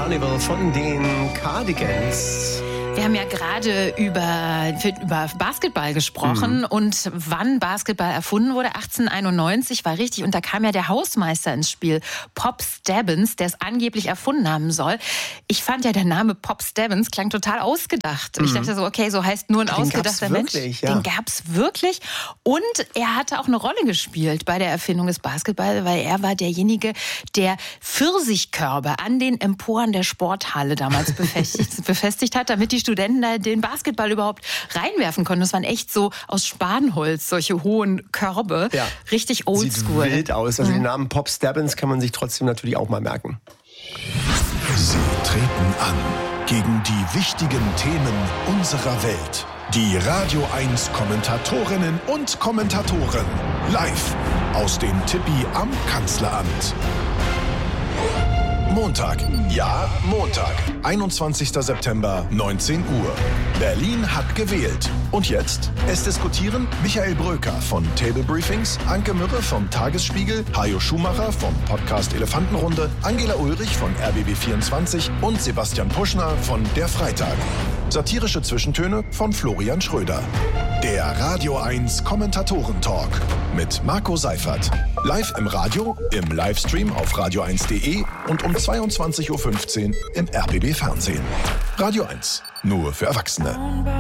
Carnival von den Cardigans. Wir haben ja gerade über Basketball gesprochen und wann Basketball erfunden wurde. 1891 war richtig und da kam ja der Hausmeister ins Spiel, Pop Stebbins, der es angeblich erfunden haben soll. Ich fand ja, der Name Pop Stebbins klang total ausgedacht. Ich dachte so, okay, so heißt nur ein ausgedachter Mensch. Ja. Den gab's wirklich. Und er hatte auch eine Rolle gespielt bei der Erfindung des Basketball, weil er war derjenige, der Pfirsichkörbe an den Emporen der Sporthalle damals befestigt hat, damit die Studenten da den Basketball überhaupt reinwerfen konnten. Das waren echt so aus Spanholz, solche hohen Körbe. Ja. Richtig oldschool. Sieht wild aus. Also den Namen Pop Stebbins kann man sich trotzdem natürlich auch mal merken. Sie treten an gegen die wichtigen Themen unserer Welt. Die Radio 1 Kommentatorinnen und Kommentatoren. Live aus dem Tippi am Kanzleramt. Montag, ja Montag, 21. September, 19 Uhr. Berlin hat gewählt. Und jetzt? Es diskutieren Michael Bröker von Table Briefings, Anke Mürre vom Tagesspiegel, Hajo Schumacher vom Podcast Elefantenrunde, Angela Ulrich von RBB24 und Sebastian Puschner von Der Freitag. Satirische Zwischentöne von Florian Schröder. Der Radio 1 Kommentatoren-Talk mit Marco Seifert. Live im Radio, im Livestream auf radio1.de und um 22.15 Uhr im RBB Fernsehen. Radio 1, nur für Erwachsene.